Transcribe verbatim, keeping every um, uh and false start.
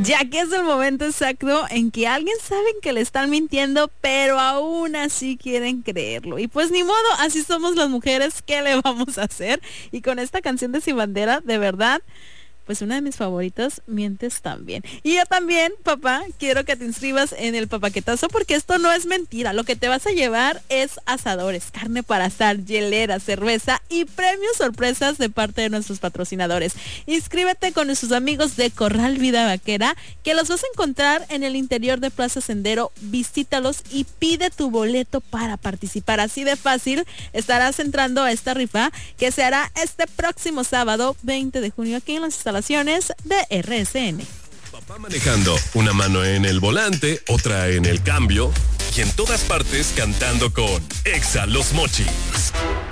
ya que es el momento exacto en que alguien saben que le están mintiendo, pero aún así quieren creerlo. Y pues ni modo, así somos las mujeres, ¿qué le vamos a hacer? Y con esta canción de Sin Bandera, de verdad, pues una de mis favoritas, mientes también. Y yo también, papá, quiero que te inscribas en el papaquetazo porque esto no es mentira. Lo que te vas a llevar es asadores, carne para asar, hielera, cerveza y premios sorpresas de parte de nuestros patrocinadores. Inscríbete con nuestros amigos de Corral Vida Vaquera, que los vas a encontrar en el interior de Plaza Sendero. Visítalos y pide tu boleto para participar. Así de fácil estarás entrando a esta rifa que se hará este próximo sábado veinte de junio aquí en las instalaciones de R S N. Papá manejando, una mano en el volante, otra en el cambio y en todas partes cantando con Exa Los Mochis.